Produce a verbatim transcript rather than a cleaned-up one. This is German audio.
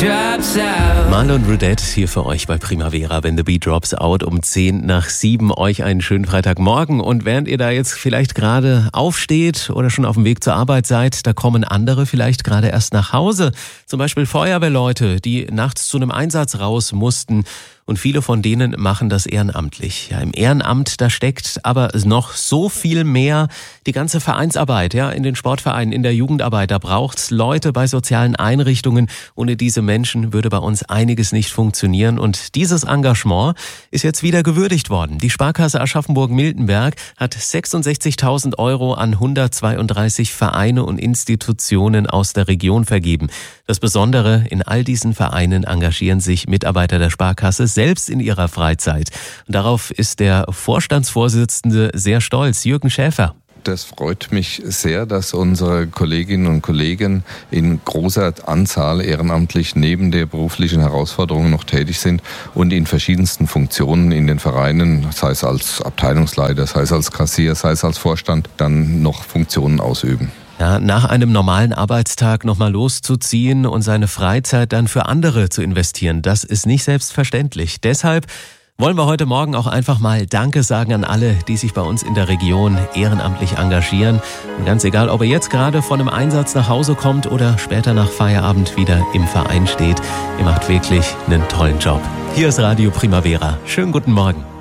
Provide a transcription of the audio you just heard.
drops out. Marlon Rudette hier für euch bei Primavera, wenn the beat drops out, um zehn nach sieben. Euch einen schönen Freitagmorgen. Und während ihr da jetzt vielleicht gerade aufsteht oder schon auf dem Weg zur Arbeit seid, da kommen andere vielleicht gerade erst nach Hause. Zum Beispiel Feuerwehrleute, die nachts zu einem Einsatz raus mussten. Und viele von denen machen das ehrenamtlich. Ja, im Ehrenamt, da steckt aber noch so viel mehr. Die ganze Vereinsarbeit, ja, in den Sportvereinen, in der Jugendarbeit, da braucht's Leute bei sozialen Einrichtungen. Ohne diese Menschen würde bei uns einiges nicht funktionieren. Und dieses Engagement ist jetzt wieder gewürdigt worden. Die Sparkasse Aschaffenburg-Miltenberg hat sechsundsechzigtausend Euro an hundertzweiunddreißig Vereine und Institutionen aus der Region vergeben. Das Besondere, in all diesen Vereinen engagieren sich Mitarbeiter der Sparkasse selbst in ihrer Freizeit. Und darauf ist der Vorstandsvorsitzende sehr stolz, Jürgen Schäfer. Das freut mich sehr, dass unsere Kolleginnen und Kollegen in großer Anzahl ehrenamtlich neben der beruflichen Herausforderung noch tätig sind und in verschiedensten Funktionen in den Vereinen, sei es als Abteilungsleiter, sei es als Kassier, sei es als Vorstand, dann noch Funktionen ausüben. Ja, nach einem normalen Arbeitstag nochmal loszuziehen und seine Freizeit dann für andere zu investieren, das ist nicht selbstverständlich. Deshalb wollen wir heute Morgen auch einfach mal Danke sagen an alle, die sich bei uns in der Region ehrenamtlich engagieren. Und ganz egal, ob ihr jetzt gerade von einem Einsatz nach Hause kommt oder später nach Feierabend wieder im Verein steht, ihr macht wirklich einen tollen Job. Hier ist Radio Primavera. Schönen guten Morgen.